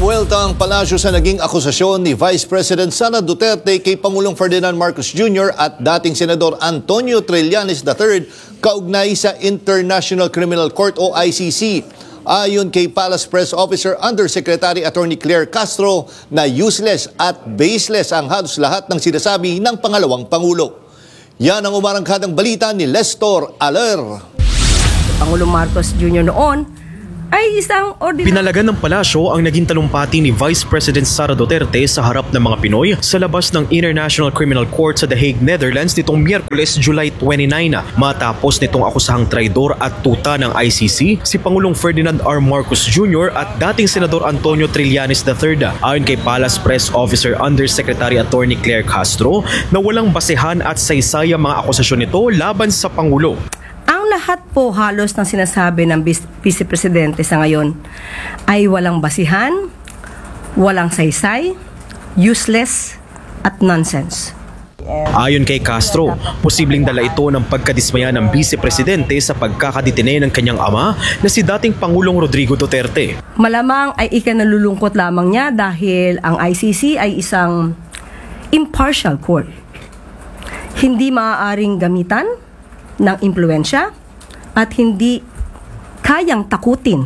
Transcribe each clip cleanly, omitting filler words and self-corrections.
Buwelta ang palasyo sa naging akusasyon ni Vice President Sara Duterte kay Pangulong Ferdinand Marcos Jr. at dating Senador Antonio Trillanes III kaugnay sa International Criminal Court o ICC. Ayon kay Palace Press Officer Undersecretary Attorney Claire Castro na useless at baseless ang halos lahat ng sinasabi ng pangalawang Pangulo. Yan ang umarangkadang balita ni Lestor Aler. Pangulong Marcos Jr. noon ay isang Pinalagan ng palasyo ang naging talumpati ni Vice President Sara Duterte sa harap ng mga Pinoy sa labas ng International Criminal Court sa The Hague, Netherlands nitong Miyerkules, July 29 matapos nitong akusahang traidor at tuta ng ICC si Pangulong Ferdinand R. Marcos Jr. at dating Senador Antonio Trillanes III. Ayon kay Palace Press Officer Undersecretary Attorney Claire Castro na walang basehan at saysay ang mga akusasyon nito laban sa Pangulo. Ang lahat po halos ng sinasabi ng Vice Presidente sa ngayon ay walang basihan, walang saysay, useless at nonsense. Ayon kay Castro, posibleng dala ito ng pagkadismaya ng Vice Presidente sa pagkakadetine ng kanyang ama na si dating Pangulong Rodrigo Duterte. Malamang ay ikinalulungkot lamang niya dahil ang ICC ay isang impartial court. Hindi maaaring gamitan ng impluwensya at hindi kayang takutin,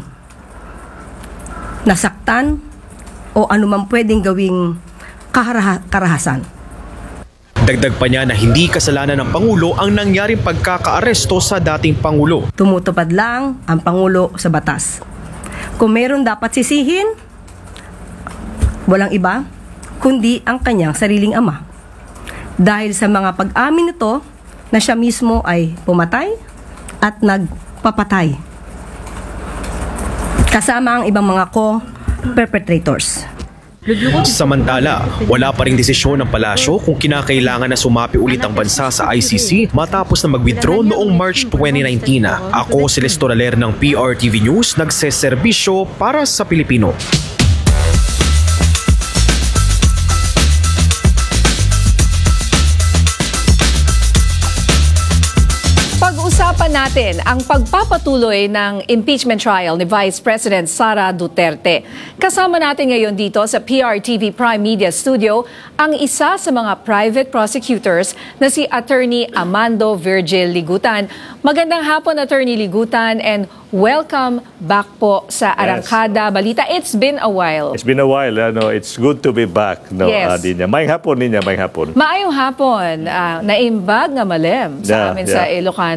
nasaktan o anumang pwedeng gawing karahasan. Dagdag pa niya na hindi kasalanan ng Pangulo ang nangyaring pagkakaaresto sa dating Pangulo. Tumutupad lang ang Pangulo sa batas. Kung meron dapat sisihin, walang iba kundi ang kanyang sariling ama. Dahil sa mga pag-amin nito na siya mismo ay pumatay at nagpapatay kasama ang ibang mga co-perpetrators. Samantala, wala pa ring desisyon ng palasyo kung kinakailangan na sumapi ulit ang bansa sa ICC matapos na mag-withdraw noong March 2019. Ako si Lestor Aler ng PRTV News, nagseserbisyo para sa Pilipino. Pag-usapan natin ang pagpapatuloy ng impeachment trial ni Vice President Sara Duterte. Kasama natin ngayon dito sa PRTV Prime Media Studio ang isa sa mga private prosecutors na si Attorney Amando Virgil Ligutan. Magandang hapon, Attorney Ligutan, and welcome back po sa Arangkada Balita. It's been a while. It's been a while. It's good to be back. Yes. Mayang hapon niya, mayang hapon. Maayong hapon. Naimbag nga malem sa amin sa Ilocano.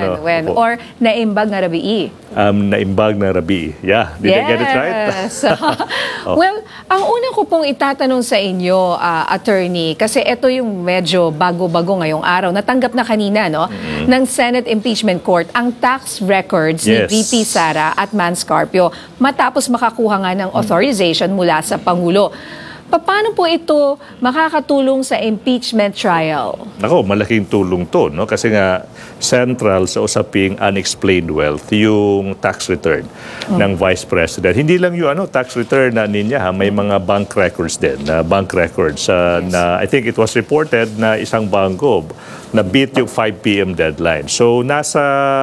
Or naimbag nga rabii. Naimbag na rabii. Yeah, did I get it right? Well, ang una ko pong itatanong sa inyo, Attorney, kasi ito yung medyo bago-bago ngayong araw. Natanggap na kanina, no, ng Senate Impeachment Court ang tax records ni VP Sara at Manny Scarpio matapos makakuha nga ng authorization mula sa Pangulo. Paano po ito makakatulong sa impeachment trial? Nako, malaking tulong to, no? Kasi nga central sa usaping unexplained wealth yung tax return ng Vice President. Hindi lang yung tax return na niya, may mga bank records din, bank records na I think it was reported na isang bangko na beat yung 5 p.m. deadline. So nasa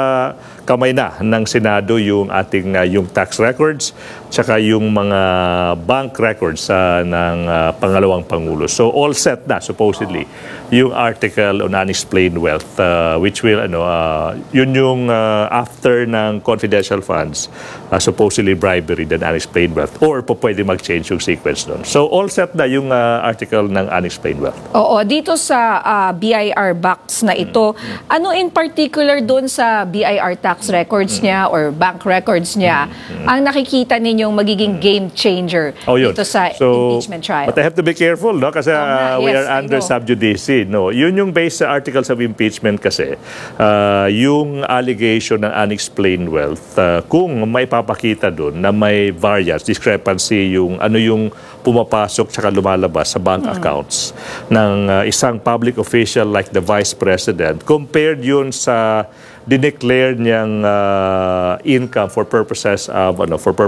kamay na ng Senado yung ating yung tax records tsaka yung mga bank records ng pangalawang Pangulo. So all set na supposedly yung article on unexplained wealth which will yun yung after ng confidential funds supposedly bribery then unexplained wealth or pwede mag-change yung sequence doon. So all set na yung article ng unexplained wealth. Oo, dito sa BIR box na ito, ano in particular doon sa BIR tax records niya or bank records niya ang nakikita ninyong magiging game changer dito sa impeachment trial? But I have to be careful, no? Kasi we are under sub judice. No? Yun yung based sa articles of impeachment kasi yung allegation ng unexplained wealth, kung may papakita doon na may variance, discrepancy yung yung pumapasok tsaka lumalabas sa bank accounts ng isang public official like the Vice President, compared yun sa dineclare niyang income for purposes of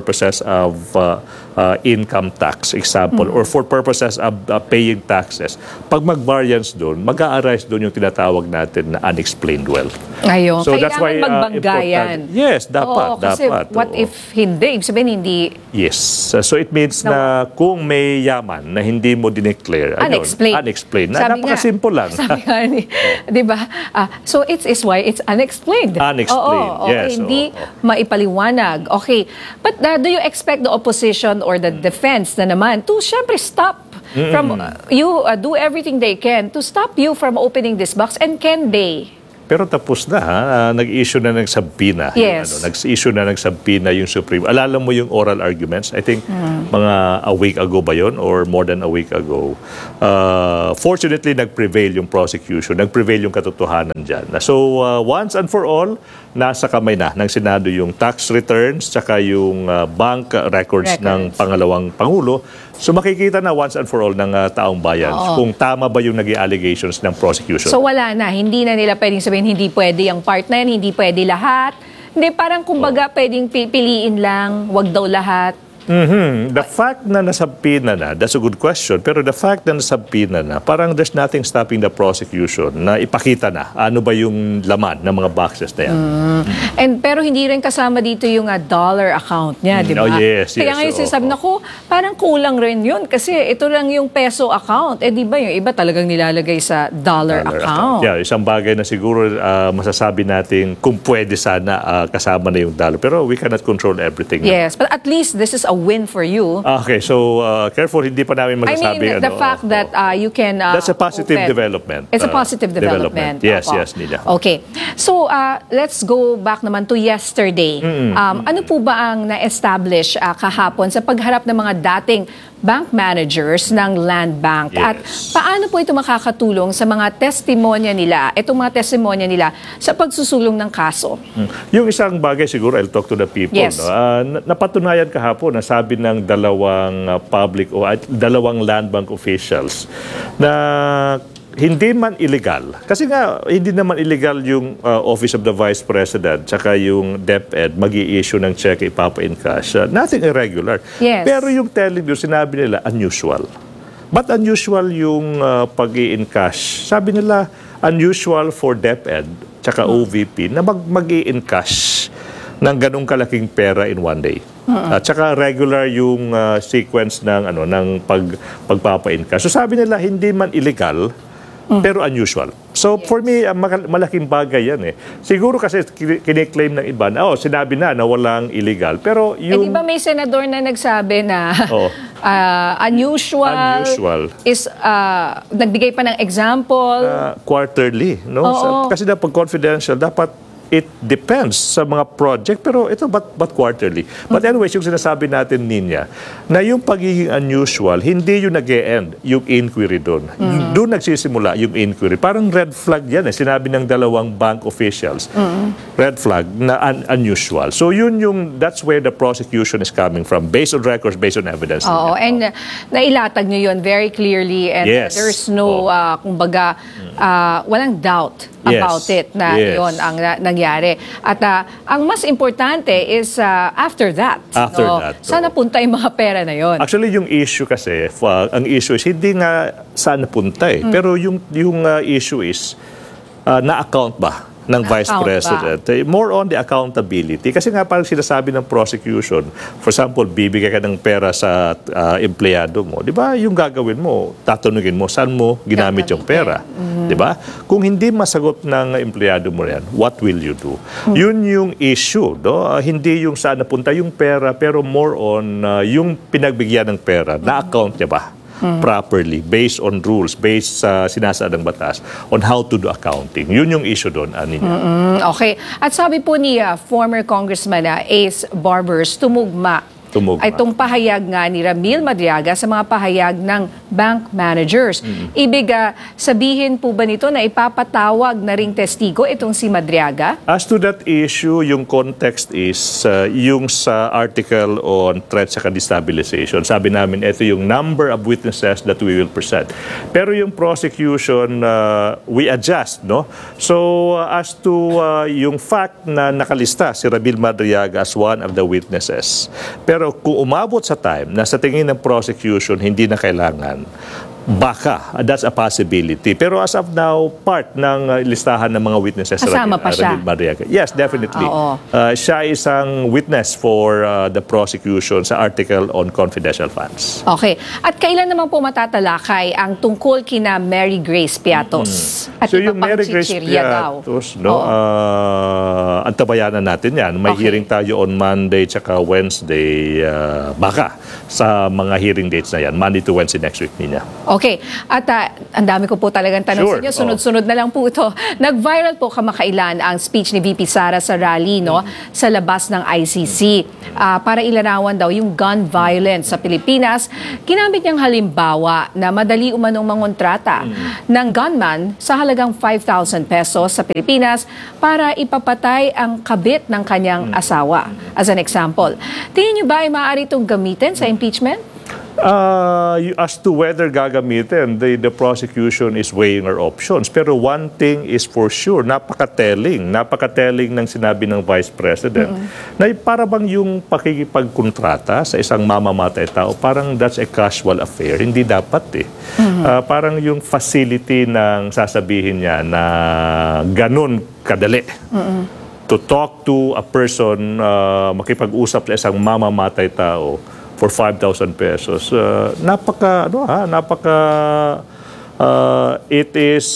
income tax example or for purposes of paying taxes, pag mag-variance doon, mag-a-arise doon yung tinatawag natin na unexplained wealth. Ayun. So that's why magbanggayan. yes, dapat. Oo, kasi dapat. what if hindi? Ibig sabihin hindi Yes. So it means na kung may yaman na hindi mo dineclare, unexplained. Napaka-simple lang. Sabi nga ni, di ba? So it's why it's unexplained. Unexplained, Oo, yes. Hindi maipaliwanag. Okay. But do you expect the opposition or the defense na naman to syempre stop from you do everything they can to stop you from opening this box, and can they? Pero tapos na, nag-issue na ng subpoena. Yes. Nag-issue na ng subpoena yung Supreme. Alala mo yung oral arguments? I think mga a week ago ba yun or more than a week ago. Fortunately, nag-prevail yung prosecution. Nag-prevail yung katotohanan dyan. So, once and for all, nasa kamay na ng Senado yung tax returns tsaka yung bank records ng pangalawang Pangulo. So makikita na once and for all ng taong bayan kung tama ba yung naging allegations ng prosecution. So wala na, hindi na nila pwedeng sabihin hindi pwede yung part na yan, hindi pwede lahat. Hindi, parang kumbaga pwedeng pipiliin lang, wag daw lahat. The fact na nasabpina na, that's a good question, pero the fact na nasabpina na, parang there's nothing stopping the prosecution na ipakita na ano ba yung laman ng mga boxes na yan. Pero hindi rin kasama dito yung dollar account niya, di ba? Oh, yes. Kaya ngayon sinasabi, naku, parang kulang rin yun kasi ito lang yung peso account. Di ba yung iba talagang nilalagay sa dollar account. Yeah, isang bagay na siguro masasabi natin kung pwede sana kasama na yung dollar. Pero we cannot control everything. Yes, but at least this is a win for you. Okay, so careful, hindi pa namin masasabi. I mean, the fact that you can that's a positive development. It's a positive development. Yes, yes, Nila. Okay. So, let's go back naman to yesterday. Ano po ba ang na-establish kahapon sa pagharap ng mga dating bank managers ng Land Bank? Yes. At paano po ito makakatulong sa mga testimonya nila, itong mga testimonya nila sa pagsusulong ng kaso? Yung isang bagay siguro, I'll talk to the people. Yes. No? Napatunayan kahapon, sabi ng dalawang dalawang Land Bank officials na hindi man illegal. Kasi nga, hindi naman illegal yung Office of the Vice President tsaka yung DepEd mag-i-issue ng check ipapa-encash. Nothing irregular. Yes. Pero yung telling sinabi nila, unusual. But unusual yung pag-i-encash. Sabi nila, unusual for DepEd tsaka OVP na mag-i-encash ng ganong kalaking pera in one day. At saka regular yung sequence ng pagpapa-encash. So sabi nila, hindi man illegal, pero unusual. So for me, malaking bagay yan eh. Siguro kasi kiniklaim ng iba na, sinabi na walang illegal. Pero yung... di ba may senador na nagsabi na unusual is, nagbigay pa ng example. Quarterly, no? Kasi dapat confidential, dapat it depends sa mga project, pero ito but quarterly. But anyways, yung sinasabi natin, Ninya, na yung pagiging unusual, hindi yung nag-e-end, yung inquiry doon. Doon nagsisimula yung inquiry. Parang red flag yan eh. Sinabi ng dalawang bank officials. Red flag na unusual. So that's where the prosecution is coming from, based on records, based on evidence. And nailatag nyo yun very clearly, and yes. There's no, kumbaga, walang doubt about it na yun ang nangyari. At ang mas importante is after that. Saan napunta yung mga pera na yun? Actually, yung issue kasi, ang issue is hindi nga saan napunta eh. Pero yung issue is na-account ba ng Vice President? More on the accountability. Kasi nga parang sinasabi ng prosecution, for example, bibigay ka ng pera sa empleyado mo. Di ba yung gagawin mo, tatanungin mo, saan mo ginamit yung pera? Di ba? Kung hindi masagot ng empleyado mo yan, what will you do? Yun yung issue. No? Hindi yung saan napunta yung pera, pero more on yung pinagbigyan ng pera, na-account niya ba properly, based on rules, based sa sinasaadang batas, on how to do accounting. Yun yung issue doon, Aninya. Okay. At sabi po ni former Congressman Ace Barbers, tumugma Tumugma. Itong pahayag nga ni Ramil Madriaga sa mga pahayag ng bank managers. Ibig sabihin po ba nito na ipapatawag na ring testigo itong si Madriaga? As to that issue, yung context is yung sa article on threat sa destabilization. Sabi namin, ito yung number of witnesses that we will present. Pero yung prosecution, we adjust, no? So, as to yung fact na nakalista si Ramil Madriaga as one of the witnesses. Pero kung umabot sa time na sa tingin ng prosecution hindi na kailangan, baka, that's a possibility. Pero as of now, part ng listahan ng mga witnesses Kasama pa siya? Ramil Madriaga. Yes, definitely. Oo. Siya isang witness for the prosecution sa article on confidential funds. Okay. At kailan naman po matatalakay ang tungkol kina Mary Grace Piatos? At So iba yung pang Mary Grace chichirya daw. Piatos, no, Oo. antabayanan natin yan. May Okay. hearing tayo on Monday tsaka Wednesday, baka sa mga hearing dates na yan. Monday to Wednesday next week niya. Okay. At ang dami ko po talagang tanong Sure. sa inyo. Sunod-sunod na lang po ito. Nag-viral po kamakailan ang speech ni VP Sara sa rally sa labas ng ICC. Para ilarawan daw yung gun violence sa Pilipinas. Ginamit niyang halimbawa na madali umanong mangontrata ng gunman sa halagang 5,000 pesos sa Pilipinas para ipapatay ang kabit ng kanyang asawa. As an example. Tingin niyo ba ay maaari itong gamitin sa impeachment? As to whether gagamitin, the prosecution is weighing our options. Pero one thing is for sure, napaka-telling ng sinabi ng Vice President na para bang yung pakikipagkontrata sa isang mamamatay tao, parang that's a casual affair. Hindi dapat eh. Parang yung facility ng sasabihin niya na ganun kadali. To talk to a person, makipag-usap sa isang mamamatay tao for 5,000 pesos. It is,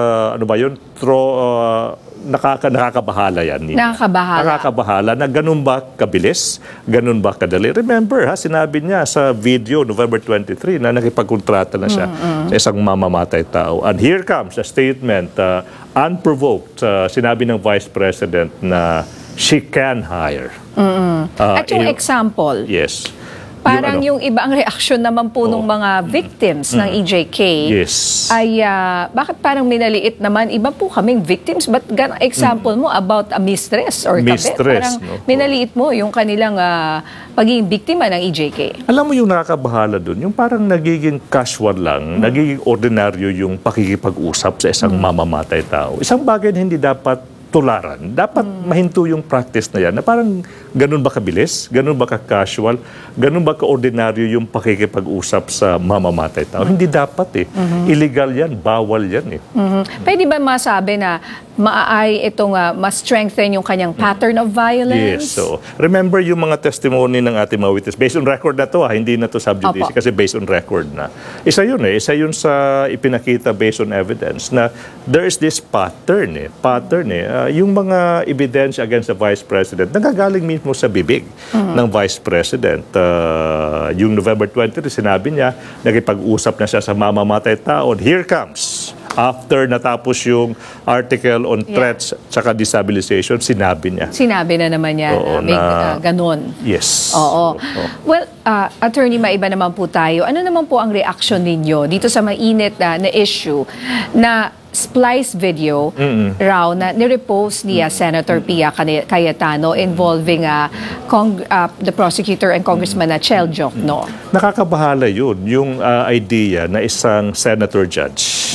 nakakabahala yan. Nina. Nakakabahala na ganun ba kabilis, ganun ba kadali. Remember, sinabi niya sa video, November 23, na nakipagkontrata na siya sa isang mamamatay tao. And here comes a statement, unprovoked, sinabi ng Vice President na she can hire. At yung example, Yes. parang yung iba ang reaksyon naman po ng mga victims ng EJK Yes. ay bakit parang minaliit naman? Iba po kaming victims. But example mo about a mistress or kabit. Mistress, Parang no? minaliit mo yung kanilang pagiging biktima ng EJK. Alam mo yung nakakabahala dun, yung parang nagiging casual lang, nagiging ordinaryo yung pakikipag-usap sa isang mamamatay tao. Isang bagay na hindi dapat tularan. Dapat mahinto yung practice na yan na parang ganun ba kabilis, ganun ba ka-casual, ganun ba ka-ordinaryo yung pakikipag-usap sa mamamatay tao. Hindi dapat eh. Illegal yan, bawal yan eh. Pwede ba masabi na maaay itong ma-strengthen yung kanyang pattern of violence? Yes. So, remember yung mga testimony ng ating mga witness. Based on record na to, hindi na to sub judice Opo. kasi based on record na. Isa yun eh. Isa yun sa ipinakita based on evidence na there is this pattern eh. Yung mga evidence against the Vice President nagagaling mismo sa bibig ng Vice President. Yung November 20, sinabi niya, nakipag-usap na siya sa mamamatay tao. Here comes. After natapos yung article on threats tsaka destabilization, sinabi niya. Sinabi na naman niya Oo, na may na- ganon. Yes. Oo. Well, Attorney, maiba naman po tayo. Ano naman po ang reaction ninyo dito sa mainit na issue na splice video raw na nirepost ni Senator Pia Cayetano involving the prosecutor and Congressman Chel Jokno? Nakakabahala yun, yung idea na isang senator judge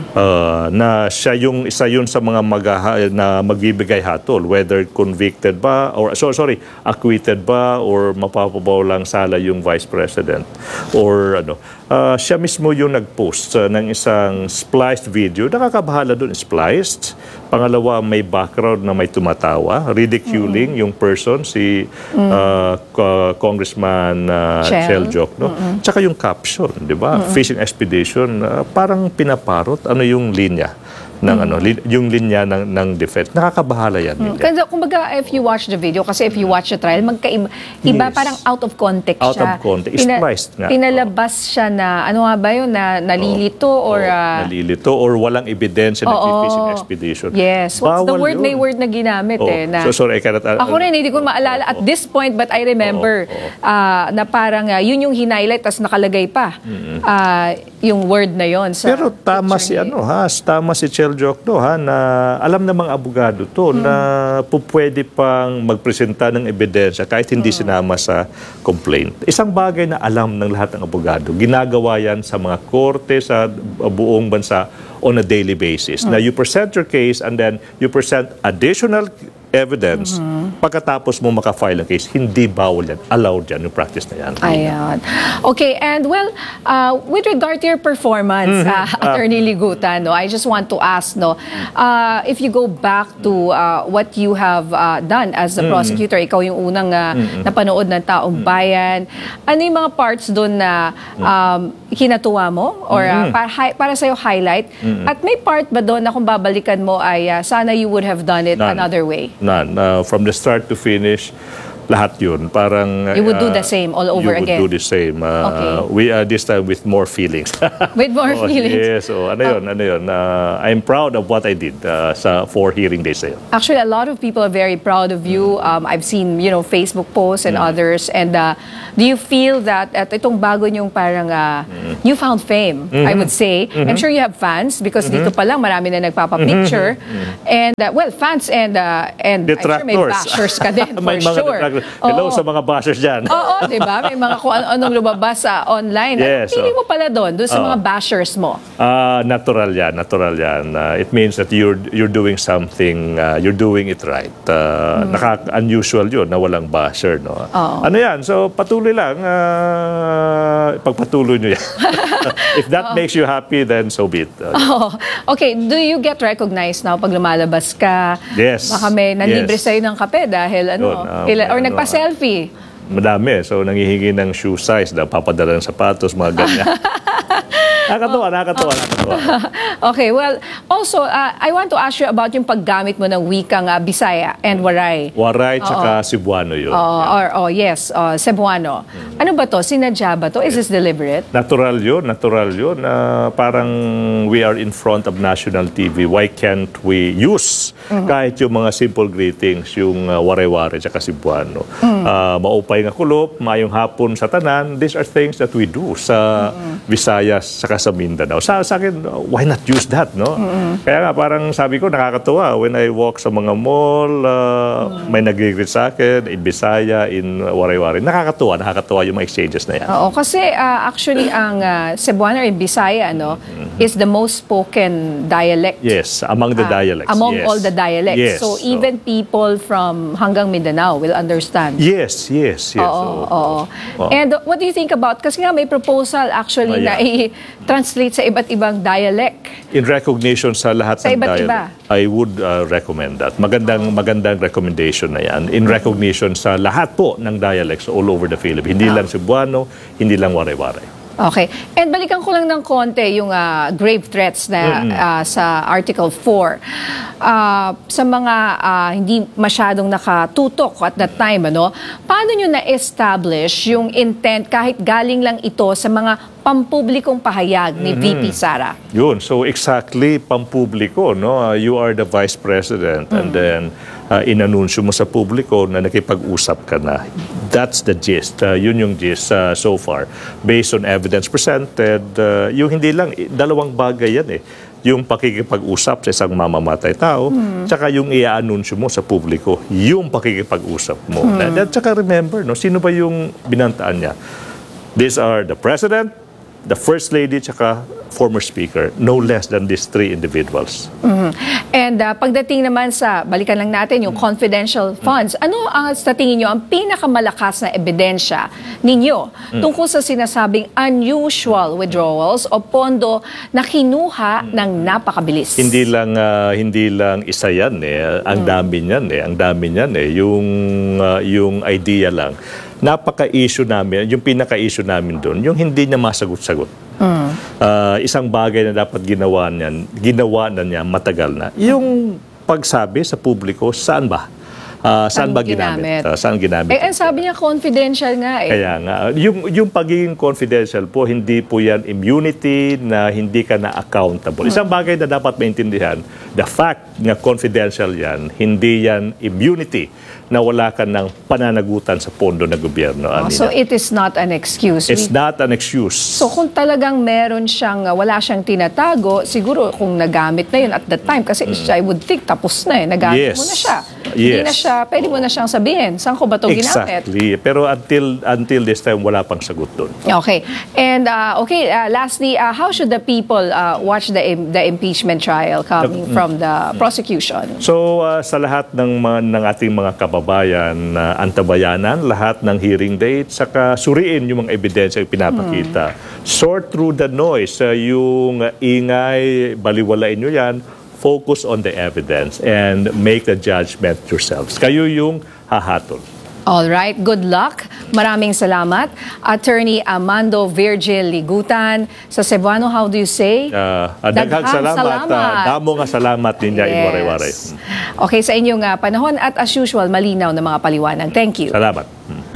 na siya yung isa yun sa mga na magbibigay hatol whether convicted ba or acquitted ba or mapapabaw lang sala yung Vice President or siya mismo yung nagpost ng isang spliced video. Nakakabahala dun, spliced. Pangalawa, may background na may tumatawa, ridiculing yung person, si Congressman Chel Jokno. Tsaka yung caption, di ba? Fishing expedition, parang pinaparot. Ano yung linya ng yung linya ng defense. Nakakabahala yan. Kasi kumbaga, if you watch the video, kasi if you watch the trial, magkaiba, iba, Yes. parang out of context Out siya. of context. Spliced nga. Pinalabas siya na, ano nga ba yun, na nalilito or... nalilito or walang ebidensya ng fishing expedition. Yes. What's the Bawal word? yun. May word na ginamit na... So sorry, I cannot... Ako rin, hindi ko maalala at this point, but I remember na parang yun yung hinighlight, tas nakalagay pa yung word na yon. Pero tama si tama si Chel Jokno na alam ng mga abogado to na pwede pang magpresenta ng ebidensya kahit hindi sinama sa complaint. Isang bagay na alam ng lahat ng abogado. Ginagawa yan sa mga korte sa buong bansa on a daily basis. Na you present your case and then you present additional evidence pagkatapos mo makafile ang case. Hindi bawal yan. Allowed yan yung practice na yan. Ayan. Okay, and well, with regard to your performance, Attorney Liguta, I just want to ask, if you go back to what you have done as the prosecutor, ikaw yung unang napanood ng Taong Bayan, ano yung mga parts doon na kinatuwa mo or para sa'yo highlight? At may part ba doon na kung babalikan mo ay sana you would have done it another way? None. From the start to finish, lahat yun. Parang... You would do the same all over again? You would do the same. Okay. We are this time with more feelings. With more feelings? Yes. Ano yun. I'm proud of what I did sa 4 hearing days na yun. Actually, a lot of people are very proud of you. I've seen, Facebook posts and others. And do you feel that at itong bago niyong parang you found fame, I would say. I'm sure you have fans because dito pa lang marami na nagpapapicture. And, fans and I'm sure may bashers ka din, for sure. Hello sa mga bashers dyan. Oo, di ba? May mga kung anong lumabas online. Yes, Pili mo pala doon sa mga bashers mo. Natural yan. It means that you're doing something, you're doing it right. Unusual yun na walang basher. Ano yan? So patuloy lang. Pagpatuloy nyo yan. If that makes you happy, then so be it. Okay, do you get recognized now pag lumalabas ka? Yes. Baka may nanlibre sa'yo ng kape dahil or nagpa-selfie. Madami. So, nangihingi ng shoe size, papadala ng sapatos, mga ganyan. Nakakatawa. Okay, well, also, I want to ask you about yung paggamit mo ng wikang Bisaya and Waray. Waray tsaka Cebuano yun. Yes, Cebuano. Ano ba to? Sinadya ba to? Is this deliberate? Natural yun. Parang we are in front of national TV. Why can't we use kahit yung mga simple greetings, yung Waray-Waray tsaka Cebuano? Maupay nga kulop, mayong hapon sa tanan. These are things that we do sa Visayas saka sa Mindanao. Sa akin, why not use that, no? Kaya nga, parang sabi ko, nakakatuwa. When I walk sa mga mall, may nag-greet sa akin, in Bisaya, in Waray-Waray. Nakakatuwa yung mga exchanges na yan. Oo, kasi actually, ang Cebuano or Bisaya, is the most spoken dialect. Yes, among the dialects. Among all the dialects. Yes. So, even people from hanggang Mindanao will understand. Yes. Oo. And what do you think about, kasi nga may proposal actually na i-translate sa iba't ibang dialect. In recognition sa lahat Sa ng iba't dialect, iba. I would recommend that. Magandang recommendation na yan. In recognition sa lahat po ng dialects all over the Philippines. Hindi lang Cebuano, hindi lang Waray-Waray. Okay. And balikan ko lang ng konti yung grave threats na sa Article 4. Sa mga hindi masyadong nakatutok at that time, paano nyo na-establish yung intent kahit galing lang ito sa mga pampublikong pahayag ni VP Sara? Yun. So exactly pampubliko, no? You are the Vice President and then inanunsyo mo sa publiko na nakipag-usap ka na. That's the gist. Yun yung gist so far. Based on evidence presented, yung hindi lang, dalawang bagay yan yung pakikipag-usap sa isang mamamatay tao, tsaka yung i-anunsyo mo sa publiko, yung pakikipag-usap mo. At tsaka remember, sino ba yung binantaan niya? These are the President, the First Lady, tsaka former Speaker, no less than these 3 individuals. And pagdating naman sa, balikan lang natin, yung confidential funds, ano sa tingin nyo ang pinakamalakas na ebidensya ninyo tungkol sa sinasabing unusual withdrawals o pondo na kinuha ng napakabilis? Hindi lang isa yan ang dami niyan Yung idea lang napaka-issue namin, yung pinaka-issue namin doon, yung hindi niya masagot-sagot. Isang bagay na dapat ginawa na niya matagal na. Yung pagsabi sa publiko, saan ba? Saan ba ginamit? Saan ginamit? Sabi niya confidential nga eh. Kaya nga, yung pagiging confidential po, hindi po yan immunity na hindi ka na accountable. Isang bagay na dapat maintindihan, the fact na confidential yan, hindi yan immunity na wala ka ng pananagutan sa pondo ng gobyerno. So it is not an excuse. It's not an excuse. So kung talagang meron siyang, wala siyang tinatago, siguro kung nagamit na yun at that time, kasi I would think tapos na eh, nagamit mo na siya. Hindi na siya, pwede mo na siyang sabihin, saan ko ba ito ginamit? Exactly. Pero until this time, wala pang sagot doon. Okay. And lastly, how should the people watch the impeachment trial coming from the prosecution? So sa lahat ng ating mga kababayan na antabayanan, lahat ng hearing date, saka suriin yung mga ebidensya yung pinapakita. Sort through the noise, yung ingay, baliwalain nyo yan, focus on the evidence and make the judgment yourselves. Kayo yung hahatol. All right, good luck. Maraming salamat. Attorney Amando Virgil Ligutan sa Cebuano, how do you say? Daghang salamat. Damo nga salamat ninyo in waray-waray. Okay, sa inyong panahon at as usual, malinaw na mga paliwanag. Thank you. Salamat.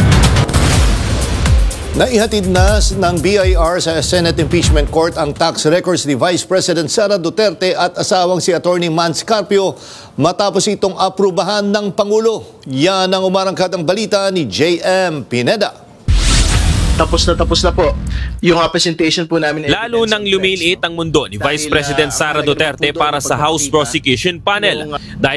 Naihatid na ng BIR sa Senate Impeachment Court ang tax records ni Vice President Sara Duterte at asawang si Attorney Mans Carpio matapos itong aprubahan ng Pangulo. Yan ang umarangkadang balita ni JM Pineda. Tapos na po yung presentation po namin. Lalo nang lumiliit ang mundo ni Vice President Sara Duterte para sa House Prosecution Panel.